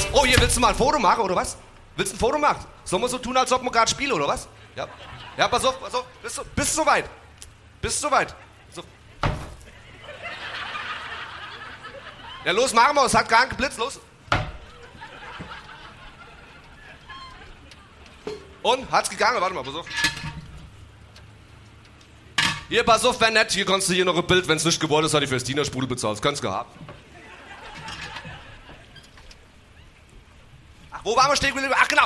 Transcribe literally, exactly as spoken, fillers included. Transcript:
Oh, hier, willst du mal ein Foto machen, oder was? Willst du ein Foto machen? Sollen wir so tun, als ob wir gerade spielen, oder was? Ja. Ja, pass auf, pass auf. Bist du, bist du soweit? Bist du soweit? So. Ja, los, machen wir. Es hat gar geblitzt, los. Und? Hat's gegangen? Warte mal, pass auf. Hier, pass auf, wär nett. Hier kannst du hier noch ein Bild, wenn's nicht geworden ist, hat die fürs Dienersprudel bezahlt. Das kannst du gehabt. Ach, wo waren wir stehen geblieben? Ach, genau.